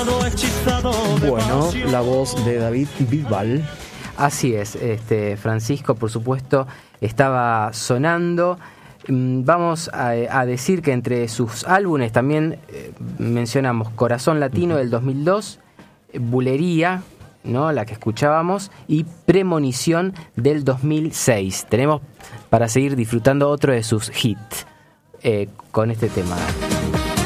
Bueno, la voz de David Bisbal. Así es, Francisco, por supuesto, estaba sonando. Vamos a decir que entre sus álbumes también mencionamos Corazón Latino del 2002, Bulería, ¿no?, la que escuchábamos, y Premonición del 2006. Tenemos para seguir disfrutando otro de sus hits con este tema.